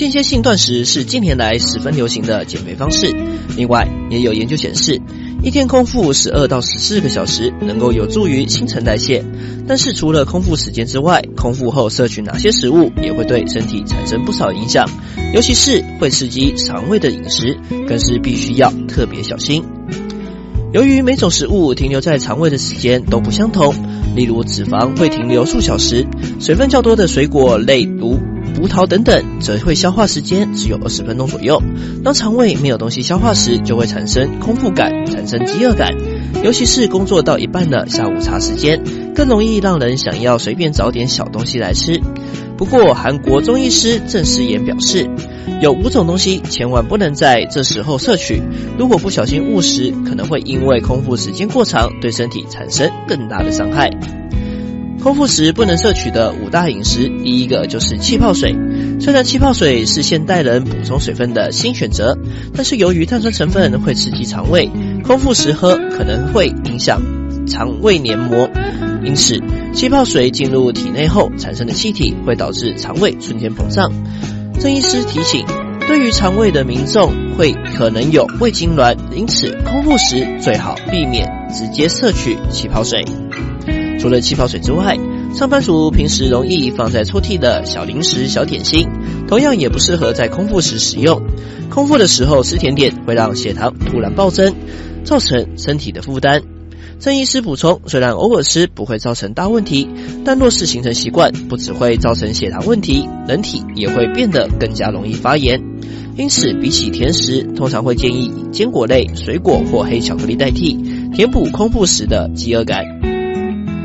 间歇性断食是近年来十分流行的减肥方式。另外，也有研究显示，一天空腹12到14个小时能够有助于新陈代谢。但是除了空腹时间之外，空腹后摄取哪些食物也会对身体产生不少影响，尤其是会刺激肠胃的饮食，更是必须要特别小心。由于每种食物停留在肠胃的时间都不相同，例如脂肪会停留数小时，水分较多的水果类如葡萄等等则会消化时间只有20分钟左右。当肠胃没有东西消化时，就会产生空腹感，产生饥饿感，尤其是工作到一半的下午茶时间，更容易让人想要随便找点小东西来吃。不过韩国中医师郑思妍表示，有5种东西千万不能在这时候摄取，如果不小心误食，可能会因为空腹时间过长对身体产生更大的伤害。空腹时不能摄取的5大饮食，第一个就是气泡水。虽然气泡水是现代人补充水分的新选择，但是由于碳酸成分会刺激肠胃，空腹时喝可能会影响肠胃黏膜，因此气泡水进入体内后产生的气体会导致肠胃瞬间膨胀。郑医师提醒，对于肠胃的民众会可能有胃痉挛，因此空腹时最好避免直接摄取气泡水。除了气泡水之外，上班族平时容易放在抽屉的小零食、小点心，同样也不适合在空腹时食用。空腹的时候吃甜点会让血糖突然暴增，造成身体的负担。郑医师补充，虽然偶尔吃不会造成大问题，但若是形成习惯，不只会造成血糖问题，人体也会变得更加容易发炎。因此比起甜食，通常会建议以坚果类、水果或黑巧克力代替，填补空腹时的饥饿感。